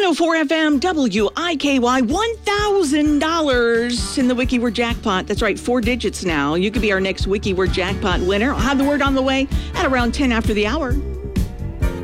104 FM WIKY, $1,000 in the Wiki Word Jackpot. That's right, 4 digits now. You could be our next Wiki Word Jackpot winner. I'll have the word on the way at around 10 after the hour.